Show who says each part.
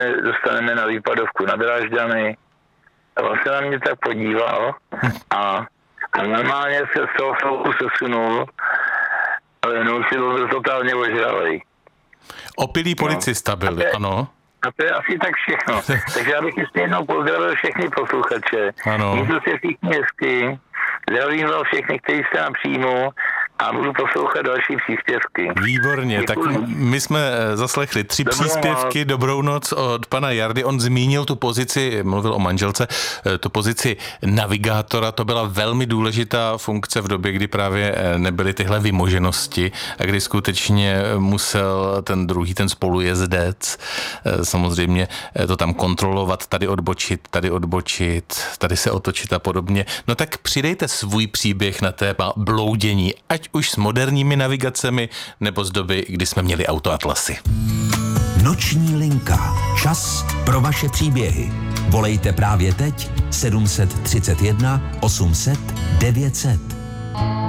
Speaker 1: dostaneme na výpadovku na Drážďany. A on se na mě tak podíval a normálně se z toho flouku sesunul, ale no už byl totálně ožralej.
Speaker 2: Opilý policista byl, ano.
Speaker 1: A to je asi tak všechno. Takže já bych ještě jednou pozdravil všechny posluchače.
Speaker 2: Ano.
Speaker 1: Mějte se všichni hezky. Zdravím vám všechny, kteří jste na příjmu a budu poslouchat další příspěvky.
Speaker 2: Výborně,
Speaker 1: Děkuji.
Speaker 2: tak my jsme zaslechli 3 příspěvky, dobrou noc od pana Jardy. On zmínil tu pozici, mluvil o manželce, tu pozici navigátora, to byla velmi důležitá funkce v době, kdy právě nebyly tyhle vymoženosti a kdy skutečně musel ten druhý, ten spolujezdec, samozřejmě to tam kontrolovat, tady odbočit, tady se otočit a podobně. No tak přidejte svůj příběh na téma bloudění, ať už s moderními navigacemi, nebo z doby, kdy jsme měli autoatlasy.
Speaker 3: Noční linka. Čas pro vaše příběhy. Volejte právě teď 731 800 900.